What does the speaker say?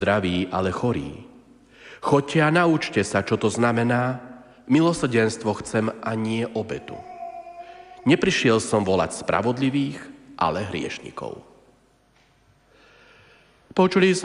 zdraví, ale chorí. Choďte a naučte sa, čo to znamená. Milosrdenstvo chcem a nie obetu. Neprišiel som volať spravodlivých, ale hriešnikov. Počuli